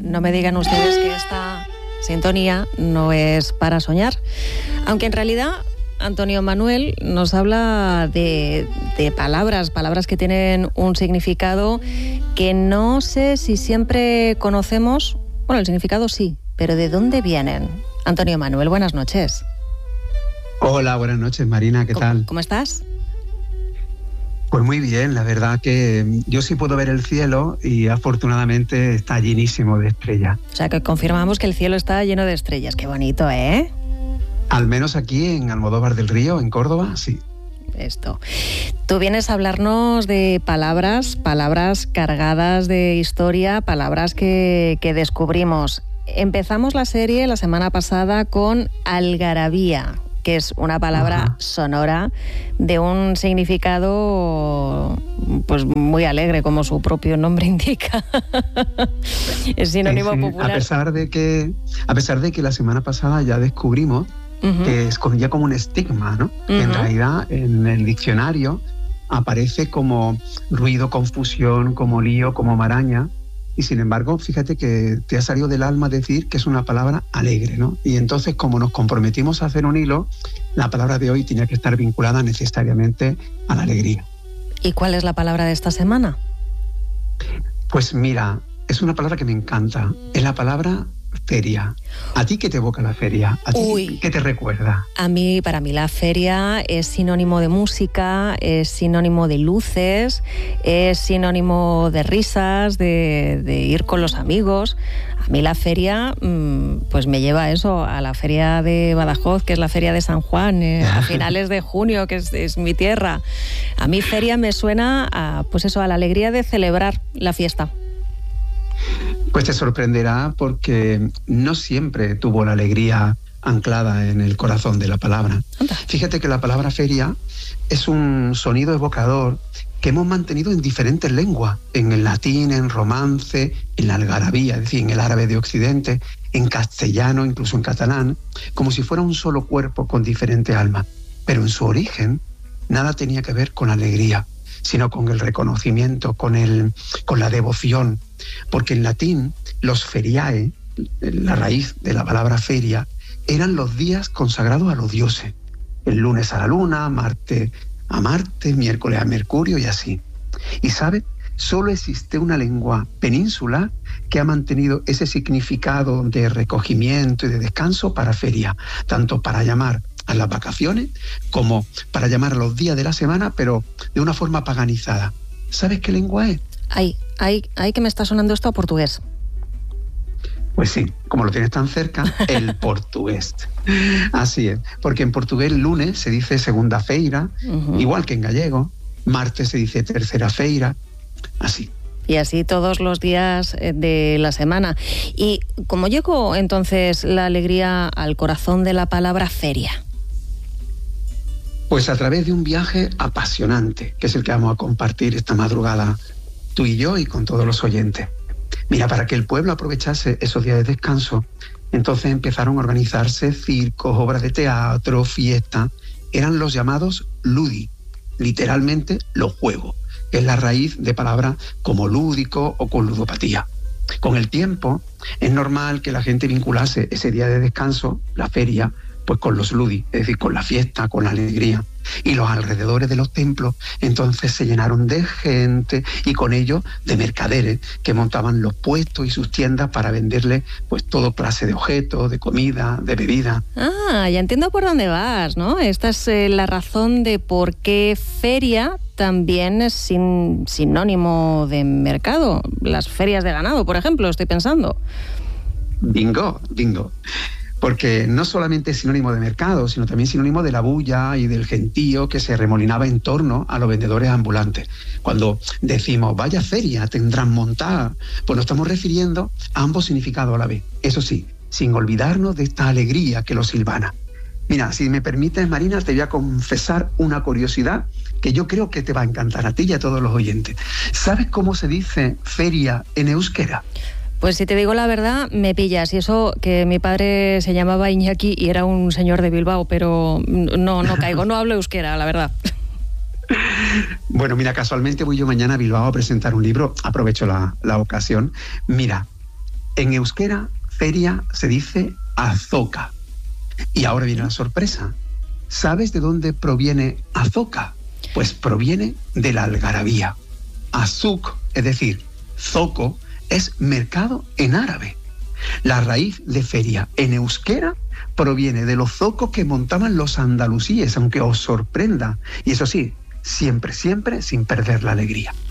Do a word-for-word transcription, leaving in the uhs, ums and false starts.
no me digan ustedes que esta sintonía no es para soñar. Aunque en realidad Antonio Manuel nos habla de, de palabras, palabras que tienen un significado que no sé si siempre conocemos. Bueno, el significado sí, pero ¿de dónde vienen? Antonio Manuel, buenas noches. Hola, buenas noches, Marina, ¿qué ¿Cómo, tal? ¿Cómo estás? Pues muy bien, la verdad que yo sí puedo ver el cielo y afortunadamente está llenísimo de estrellas. O sea, que confirmamos que el cielo está lleno de estrellas. Qué bonito, ¿eh? Al menos aquí en Almodóvar del Río, en Córdoba, sí. Esto. Tú vienes a hablarnos de palabras, palabras cargadas de historia, palabras que, que descubrimos. Empezamos la serie la semana pasada con algarabía, que es una palabra Ajá. sonora de un significado pues muy alegre, como su propio nombre indica. Es sinónimo sí, sí. popular. A pesar de que, a pesar de que la semana pasada ya descubrimos uh-huh. que es ya como un estigma, ¿no? Uh-huh. Que en realidad en el diccionario aparece como ruido, confusión, como lío, como maraña. Y sin embargo, fíjate que te ha salido del alma decir que es una palabra alegre, ¿no? Y entonces, como nos comprometimos a hacer un hilo, la palabra de hoy tenía que estar vinculada necesariamente a la alegría. ¿Y cuál es la palabra de esta semana? Pues mira, es una palabra que me encanta. Es la palabra feria. ¿A ti qué te evoca la feria? ¿A ti Uy, qué te recuerda? A mí, para mí la feria es sinónimo de música, es sinónimo de luces, es sinónimo de risas, de, de ir con los amigos. A mí la feria, pues me lleva a eso, a la feria de Badajoz, que es la feria de San Juan, eh, a finales de junio, que es, es mi tierra. A mí feria me suena a, pues eso, a la alegría de celebrar la fiesta. Pues te sorprenderá porque no siempre tuvo la alegría anclada en el corazón de la palabra. Anda. Fíjate que la palabra feria es un sonido evocador que hemos mantenido en diferentes lenguas, en el latín, en romance, en la algarabía, es decir, en el árabe de Occidente, en castellano, incluso en catalán, como si fuera un solo cuerpo con diferentes almas. Pero en su origen nada tenía que ver con la alegría, sino con el reconocimiento, con, el, con la devoción. Porque en latín, los feriae, la raíz de la palabra feria, eran los días consagrados a los dioses. El lunes a la luna, martes a Marte, miércoles a Mercurio y así. Y ¿sabe? Solo existe una lengua peninsular que ha mantenido ese significado de recogimiento y de descanso para feria, tanto para llamar a las vacaciones como para llamar a los días de la semana, pero de una forma paganizada. ¿Sabes qué lengua es? Ay, ay, ay, que me está sonando esto a portugués. Pues sí, como lo tienes tan cerca, el portugués. Así es, porque en portugués lunes se dice segunda feira, uh-huh. igual que en gallego, martes se dice tercera feira, así. Y así todos los días de la semana. ¿Y cómo llegó entonces la alegría al corazón de la palabra feria? Pues a través de un viaje apasionante, que es el que vamos a compartir esta madrugada tú y yo y con todos los oyentes. Mira, para que el pueblo aprovechase esos días de descanso, entonces empezaron a organizarse circos, obras de teatro, fiestas. Eran los llamados ludi, literalmente los juegos, que es la raíz de palabras como lúdico o con ludopatía. Con el tiempo, es normal que la gente vinculase ese día de descanso, la feria, pues con los ludi, es decir, con la fiesta, con la alegría. Y los alrededores de los templos entonces se llenaron de gente y con ello de mercaderes que montaban los puestos y sus tiendas para venderle pues todo clase de objetos, de comida, de bebida. Ah, ya entiendo por dónde vas, ¿no? Esta es eh, la razón de por qué feria también es sin, sinónimo de mercado. Las ferias de ganado, por ejemplo, estoy pensando. Bingo, bingo. Porque no solamente es sinónimo de mercado, sino también sinónimo de la bulla y del gentío que se remolinaba en torno a los vendedores ambulantes. Cuando decimos, vaya feria tendrán montada, pues nos estamos refiriendo a ambos significados a la vez. Eso sí, sin olvidarnos de esta alegría que los silvana. Mira, si me permites, Marina, te voy a confesar una curiosidad que yo creo que te va a encantar a ti y a todos los oyentes. ¿Sabes cómo se dice feria en euskera? Pues si te digo la verdad, me pillas. Y eso que mi padre se llamaba Iñaki y era un señor de Bilbao, pero no, no caigo, no hablo euskera, la verdad. Bueno, mira, casualmente voy yo mañana a Bilbao a presentar un libro, aprovecho la, la ocasión. Mira, En euskera, feria se dice azoka. Y ahora viene la sorpresa. ¿Sabes de dónde proviene azoka? Pues proviene de la algarabía. Azuk, es decir, zoco, es mercado en árabe. La raíz de feria en euskera proviene de los zocos que montaban los andalusíes, aunque os sorprenda. Y eso sí, siempre, siempre sin perder la alegría.